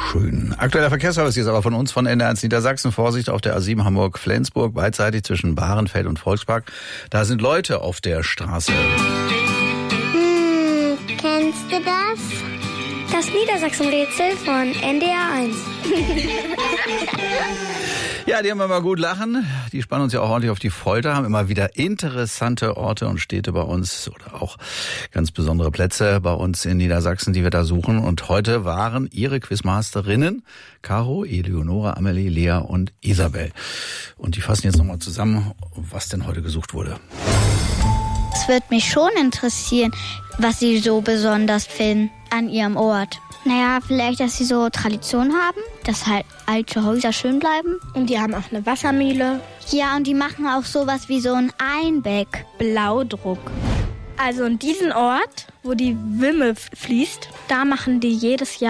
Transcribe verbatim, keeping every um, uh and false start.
schön. Aktueller Verkehrsservice ist aber von uns, von N D R eins Niedersachsen. Vorsicht auf der A sieben Hamburg-Flensburg, beidseitig zwischen Bahrenfeld und Volkspark. Da sind Leute auf der Straße. Hm, kennst du das? Das Niedersachsen-Rätsel von N D R eins. Ja, die haben immer gut lachen. Die spannen uns ja auch ordentlich auf die Folter, haben immer wieder interessante Orte und Städte bei uns oder auch ganz besondere Plätze bei uns in Niedersachsen, die wir da suchen. Und heute waren ihre Quizmasterinnen Caro, Eleonora, Amelie, Lea und Isabel. Und die fassen jetzt nochmal zusammen, was denn heute gesucht wurde. Es würde mich schon interessieren, was Sie so besonders finden an Ihrem Ort. Naja, vielleicht, dass sie so Tradition haben, dass halt alte Häuser schön bleiben. Und die haben auch eine Wassermühle. Ja, und die machen auch sowas wie so ein Einbeck. Blaudruck. Also in diesem Ort, wo die Wümme fließt, da machen die jedes Jahr